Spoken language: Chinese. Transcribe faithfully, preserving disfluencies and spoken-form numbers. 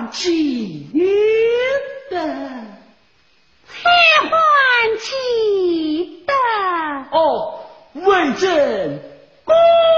欢喜的， 喜欢喜的。 哦，为朕恭